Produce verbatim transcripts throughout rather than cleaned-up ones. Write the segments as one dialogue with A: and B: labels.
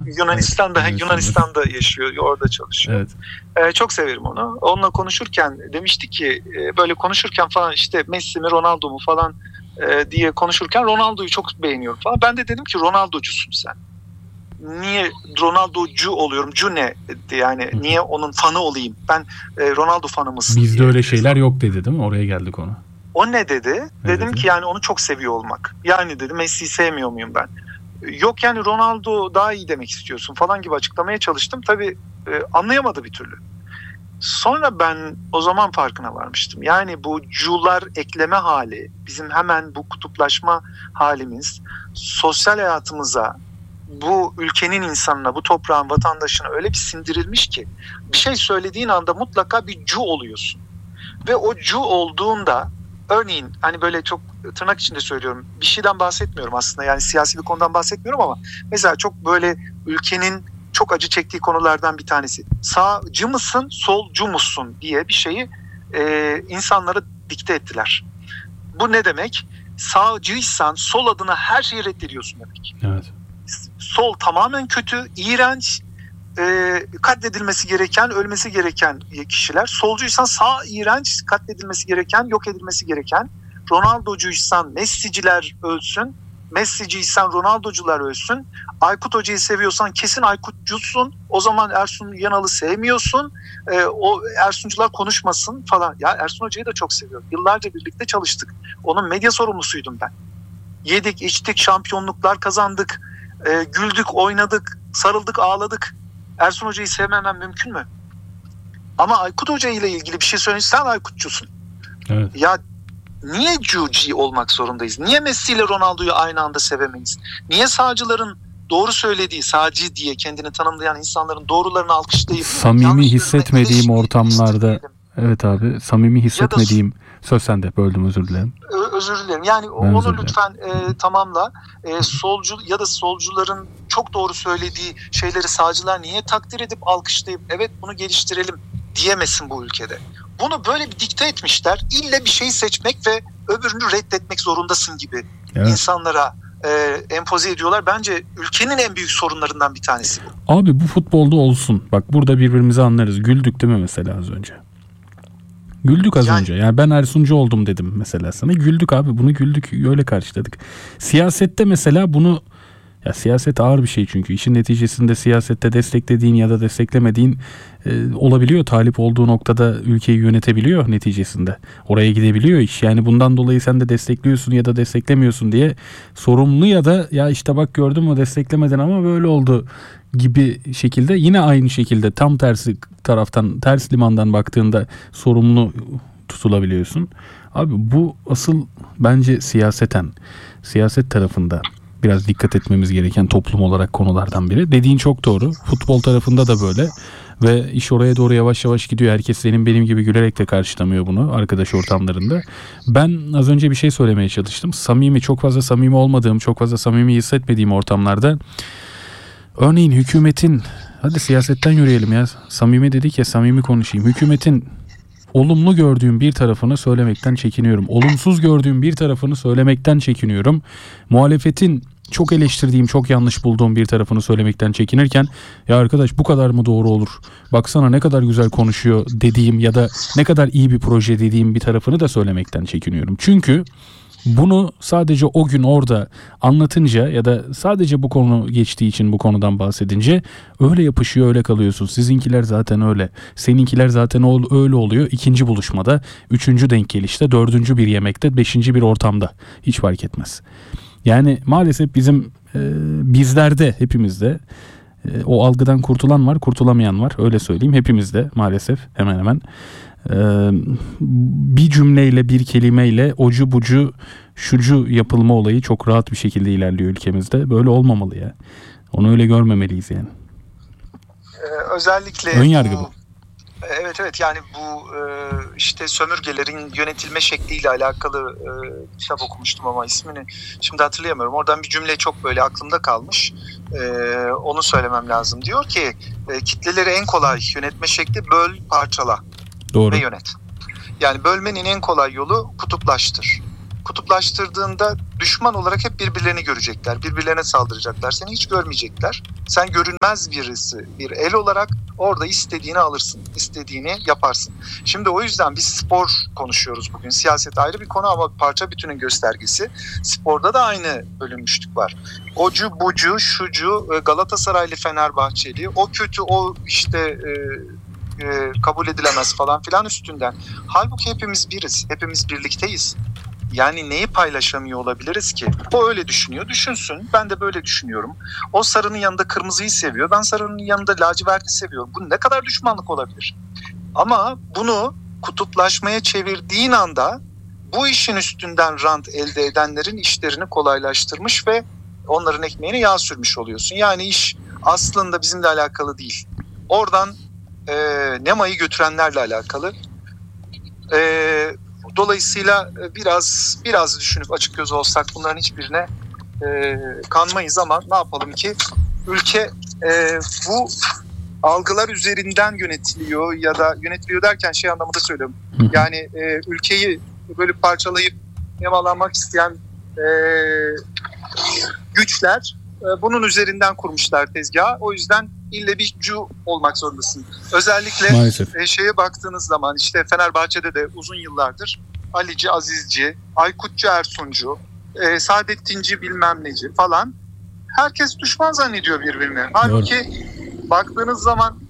A: Yunanistan'da
B: Evet,
A: Yunanistan'da yaşıyor, orada çalışıyor.
B: Evet.
A: Ee, çok severim onu. Onunla konuşurken demişti ki e, böyle konuşurken falan işte Messi mi Ronaldo mu falan e, diye konuşurken Ronaldo'yu çok beğeniyorum falan. Ben de dedim ki Ronaldo'cusun sen. Niye Ronaldo'cu oluyorum? Cu ne? Yani niye onun fanı olayım? Ben e, Ronaldo fanı mısın?
B: Bizde
A: diye.
B: öyle şeyler yok dedi değil mi? Oraya geldik ona.
A: O ne dedi?
B: Ne
A: Dedim
B: dedi?
A: ki yani onu çok seviyor olmak. Yani dedi Messi'yi sevmiyor muyum ben? Yok yani Ronaldo daha iyi demek istiyorsun falan gibi açıklamaya çalıştım. Tabii e, anlayamadı bir türlü. Sonra ben o zaman farkına varmıştım. Yani bu cular ekleme hali, bizim hemen bu kutuplaşma halimiz sosyal hayatımıza, bu ülkenin insanına, bu toprağın vatandaşına öyle bir sindirilmiş ki bir şey söylediğin anda mutlaka bir cu oluyorsun. Ve o cu olduğunda örneğin hani böyle çok tırnak içinde söylüyorum, bir şeyden bahsetmiyorum aslında, yani siyasi bir konudan bahsetmiyorum ama mesela çok böyle ülkenin çok acı çektiği konulardan bir tanesi. Sağcı mısın, solcu musun diye bir şeyi e, insanlara dikte ettiler. Bu ne demek? Sağcıysan sol adına her şeyi reddediyorsun demek.
B: Evet.
A: Sol tamamen kötü, iğrenç, e, katledilmesi gereken, ölmesi gereken kişiler. Solcuysan sağ iğrenç, katledilmesi gereken, yok edilmesi gereken. Ronaldo'cuysan Messi'ciler ölsün. Messi'ciysen Ronaldo'cular ölsün. Aykut Hoca'yı seviyorsan kesin Aykutcusun. O zaman Ersun Yanal'ı sevmiyorsun. E, o Ersuncular konuşmasın falan. Ya Ersun Hoca'yı da çok seviyorum. Yıllarca birlikte çalıştık. Onun medya sorumlusuydum ben. Yedik, içtik, şampiyonluklar kazandık. E, güldük, oynadık, sarıldık, ağladık. Ersun Hoca'yı sevmemem mümkün mü? Ama Aykut Hoca ile ilgili bir şey söylesen Aykutçusun.
B: Evet.
A: Ya niye cuci olmak zorundayız? Niye Messi ile Ronaldo'yu aynı anda sevemeyiz? Niye sağcıların doğru söylediği, sağcı diye kendini tanımlayan insanların doğrularını alkışlayıp
B: samimi hissetmediğim ortamlarda, evet abi, samimi hissetmediğim, söz sende, böldüm, özür dilerim.
A: Özür dilerim. Yani ben onu lütfen e, tamamla. E, solcu ya da solcuların çok doğru söylediği şeyleri sağcılar niye takdir edip alkışlayıp evet bunu geliştirelim diyemesin bu ülkede. Bunu böyle bir dikte etmişler. İlle bir şeyi seçmek ve öbürünü reddetmek zorundasın gibi evet. insanlara e, empoze ediyorlar. Bence ülkenin en büyük sorunlarından bir tanesi bu.
B: Abi bu futbolda olsun. Bak burada birbirimizi anlarız. Güldük değil mi mesela az önce? Güldük az yani, önce. Yani ben Ersuncu oldum dedim mesela sana. Güldük abi. Bunu güldük. Öyle karşıladık. Siyasette mesela bunu, ya siyaset ağır bir şey çünkü. İşin neticesinde siyasette desteklediğin ya da desteklemediğin e, olabiliyor. Talip olduğu noktada ülkeyi yönetebiliyor neticesinde. Oraya gidebiliyor iş. Yani bundan dolayı sen de destekliyorsun ya da desteklemiyorsun diye sorumlu ya da ya işte bak gördün mü desteklemedin ama böyle oldu gibi şekilde, yine aynı şekilde tam tersi taraftan, ters limandan baktığında sorumlu tutulabiliyorsun. Abi bu asıl bence siyaseten, siyaset tarafında biraz dikkat etmemiz gereken toplum olarak konulardan biri. Dediğin çok doğru. Futbol tarafında da böyle ve iş oraya doğru yavaş yavaş gidiyor. Herkes senin benim gibi gülerek de karşılamıyor bunu arkadaş ortamlarında. Ben az önce bir şey söylemeye çalıştım. Samimi, çok fazla samimi olmadığım, çok fazla samimi hissetmediğim ortamlarda, örneğin hükümetin, hadi siyasetten yürüyelim ya, samimi dedik ya, samimi konuşayım. Hükümetin olumlu gördüğüm bir tarafını söylemekten çekiniyorum. Olumsuz gördüğüm bir tarafını söylemekten çekiniyorum. Muhalefetin çok eleştirdiğim, çok yanlış bulduğum bir tarafını söylemekten çekinirken, ya arkadaş bu kadar mı doğru olur? Baksana ne kadar güzel konuşuyor dediğim ya da ne kadar iyi bir proje dediğim bir tarafını da söylemekten çekiniyorum. Çünkü bunu sadece o gün orada anlatınca ya da sadece bu konu geçtiği için bu konudan bahsedince öyle yapışıyor, öyle kalıyorsun. Sizinkiler zaten öyle, seninkiler zaten öyle oluyor. İkinci buluşmada, üçüncü denk gelişte, dördüncü bir yemekte, beşinci bir ortamda, hiç fark etmez. Yani maalesef bizim e, bizlerde, hepimizde e, o algıdan kurtulan var, kurtulamayan var, öyle söyleyeyim. Hepimizde maalesef hemen hemen Ee, bir cümleyle, bir kelimeyle ocu bucu şucu yapılma olayı çok rahat bir şekilde ilerliyor ülkemizde. Böyle olmamalı ya. Onu öyle görmemeliyiz yani.
A: Ee, özellikle
B: ön yargı bu. bu.
A: Evet evet, yani bu e, işte sömürgelerin yönetilme şekliyle alakalı e, kitap okumuştum ama ismini şimdi hatırlayamıyorum. Oradan bir cümle çok böyle aklımda kalmış. E, onu söylemem lazım. Diyor ki e, kitleleri en kolay yönetme şekli böl, parçala.
B: Doğru.
A: Ve yönet. Yani bölmenin en kolay yolu kutuplaştır. kutuplaştırdığında düşman olarak hep birbirlerini görecekler. Birbirlerine saldıracaklar. Seni hiç görmeyecekler. Sen görünmez birisi, bir el olarak orada istediğini alırsın. İstediğini yaparsın. Şimdi o yüzden biz spor konuşuyoruz bugün. Siyaset ayrı bir konu ama parça bütünün göstergesi. Sporda da aynı bölünmüşlük var. Ocu, bucu, şucu, Galatasaraylı, Fenerbahçeli, o kötü, o işte e, e, kabul edilemez falan filan üstünden. Halbuki hepimiz biriz. Hepimiz birlikteyiz. Yani neyi paylaşamıyor olabiliriz ki? O öyle düşünüyor. Düşünsün. Ben de böyle düşünüyorum. O sarının yanında kırmızıyı seviyor. Ben sarının yanında laciverti seviyorum. Bu ne kadar düşmanlık olabilir? Ama bunu kutuplaşmaya çevirdiğin anda bu işin üstünden rant elde edenlerin işlerini kolaylaştırmış ve onların ekmeğine yağ sürmüş oluyorsun. Yani iş aslında bizimle alakalı değil. Oradan e, Nema'yı götürenlerle alakalı. E, dolayısıyla biraz biraz düşünüp açık göz olsak bunların hiçbirine e, kanmayız ama ne yapalım ki ülke e, bu algılar üzerinden yönetiliyor ya da yönetiliyor derken şey anlamında söylüyorum. Yani e, ülkeyi böyle parçalayıp nemalanmak isteyen e, güçler e, bunun üzerinden kurmuşlar tezgahı. O yüzden ille bir cu olmak zorundasın. Özellikle e, şeye baktığınız zaman işte Fenerbahçe'de de uzun yıllardır Alici, Azizci, Aykutçu, Ersuncu, e, Saadettinci bilmem neci falan herkes düşman zannediyor birbirine. Halbuki doğru. Baktığınız zaman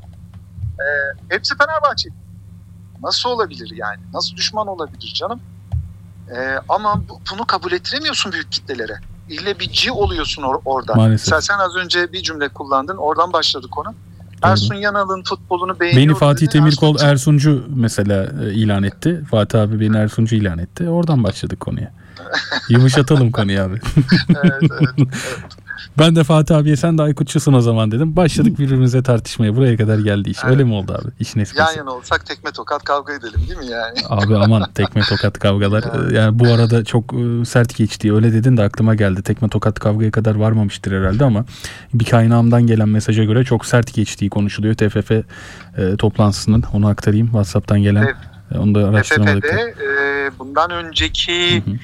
A: e, hepsi Fenerbahçe. Nasıl olabilir yani? Nasıl düşman olabilir canım? E, ama bu, bunu kabul ettiremiyorsun büyük kitlelere. İlle bir ci oluyorsun or- orada. Mesela sen az önce bir cümle kullandın. Oradan başladı konu. Doğru. Ersun Yanal'ın futbolunu beğeniyor.
B: Beni Fatih Temirkol
A: Ersuncu...
B: Ersuncu mesela e, ilan etti. Fatih abi beni Ersuncu ilan etti. Oradan başladık konuya. Yumuşatalım konuyu abi.
A: evet, evet, evet.
B: Ben de Fatih abiye sen de Aykutçusun o zaman dedim. Başladık birbirimize tartışmaya. Buraya kadar geldi iş. Evet. Öyle mi oldu abi? İşin esprisi.
A: Yan yana olsak tekme tokat kavga edelim değil mi yani?
B: Abi aman tekme tokat kavgalar. Yani, yani bu arada çok sert geçti. Öyle dedin de aklıma geldi. Tekme tokat kavgaya kadar varmamıştır herhalde ama bir kaynağımdan gelen mesaja göre çok sert geçtiği konuşuluyor. T F F e, toplantısının. Onu aktarayım. WhatsApp'tan gelen. Evet. Onu da araştıramadık.
A: T F F'de e, bundan önceki hı hı.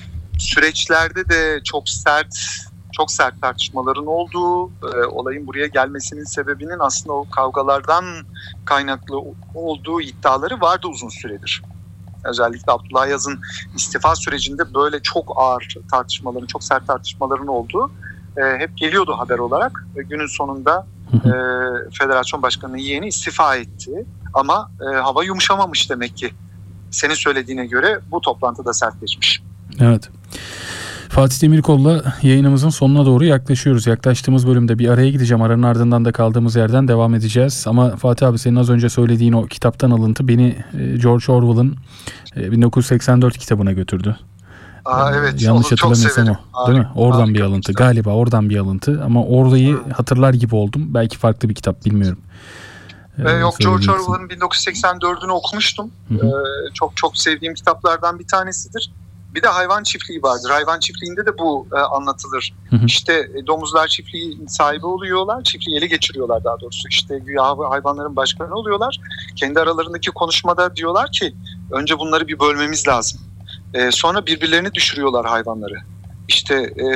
A: süreçlerde de çok sert çok sert tartışmaların olduğu, e, olayın buraya gelmesinin sebebinin aslında o kavgalardan kaynaklı olduğu iddiaları vardı uzun süredir. Özellikle Abdullah Yaz'ın istifa sürecinde böyle çok ağır tartışmaların, çok sert tartışmaların olduğu e, hep geliyordu haber olarak. E, günün sonunda e, Federasyon Başkanı'nın yeğeni istifa etti. Ama e, hava yumuşamamış demek ki. Senin söylediğine göre bu toplantıda sertleşmiş.
B: Evet. Fatih Demirkol'la yayınımızın sonuna doğru yaklaşıyoruz. Yaklaştığımız bölümde bir araya gideceğim. Aranın ardından da kaldığımız yerden devam edeceğiz. Ama Fatih abi senin az önce söylediğin o kitaptan alıntı beni George Orwell'ın bin dokuz yüz seksen dört kitabına götürdü.
A: Aa, evet.
B: Yanlış hatırlamıyorsam o. Harika, değil mi? Oradan harika bir alıntı. Kitap. Galiba oradan bir alıntı. Ama orayı Hı. hatırlar gibi oldum. Belki farklı bir kitap, bilmiyorum.
A: Ee, Yok, George Orwell'ın bin dokuz yüz seksen dördünü okumuştum. Ee, çok çok sevdiğim kitaplardan bir tanesidir. Bir de hayvan çiftliği vardır. Hayvan çiftliğinde de bu e, anlatılır. Hı hı. İşte e, domuzlar çiftliği sahibi oluyorlar. Çiftliği ele geçiriyorlar daha doğrusu. İşte güya hayvanların başkanı oluyorlar. Kendi aralarındaki konuşmada diyorlar ki önce bunları bir bölmemiz lazım. E, sonra birbirlerini düşürüyorlar hayvanları. İşte e,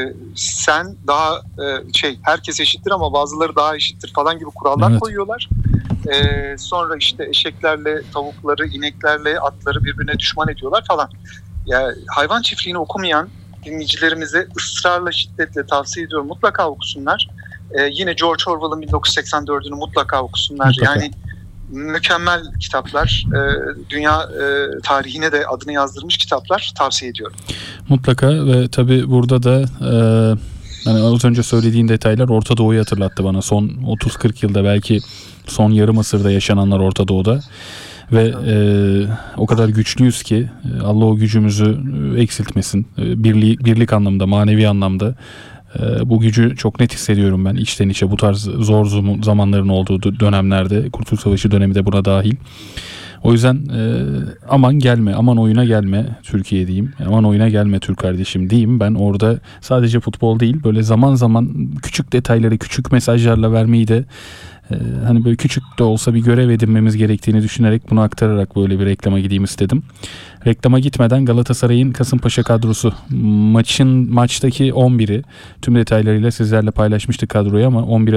A: sen daha e, şey herkes eşittir ama bazıları daha eşittir falan gibi kurallar evet. koyuyorlar. E, sonra işte eşeklerle, tavukları, ineklerle, atları birbirine düşman ediyorlar falan. Ya, hayvan çiftliğini okumayan dinleyicilerimize ısrarla, şiddetle tavsiye ediyorum. Mutlaka okusunlar. Ee, yine George Orwell'ın bin dokuz yüz seksen dördünü mutlaka okusunlar. Mutlaka. Yani mükemmel kitaplar. Ee, dünya e, tarihine de adını yazdırmış kitaplar. Tavsiye ediyorum.
B: Mutlaka ve tabii burada da e, yani az önce söylediğin detaylar Orta Doğu'yu hatırlattı bana. Son otuz kırk yılda, belki son yarım asırda yaşananlar Orta Doğu'da. Ve e, o kadar güçlüyüz ki Allah o gücümüzü eksiltmesin. Birlik, birlik anlamda, manevi anlamda e, bu gücü çok net hissediyorum ben içten içe bu tarz zor zamanların olduğu dönemlerde. Kurtuluş Savaşı dönemi de buna dahil. O yüzden e, aman gelme, aman oyuna gelme Türkiye diyeyim. Aman oyuna gelme Türk kardeşim diyeyim. Ben orada sadece futbol değil, böyle zaman zaman küçük detayları, küçük mesajlarla vermeyi de Ee, hani böyle küçük de olsa bir görev edinmemiz gerektiğini düşünerek bunu aktararak böyle bir reklama gideyim istedim. Reklama gitmeden Galatasaray'ın Kasımpaşa kadrosu, maçın maçtaki on biri tüm detaylarıyla sizlerle paylaşmıştık kadroyu ama on bir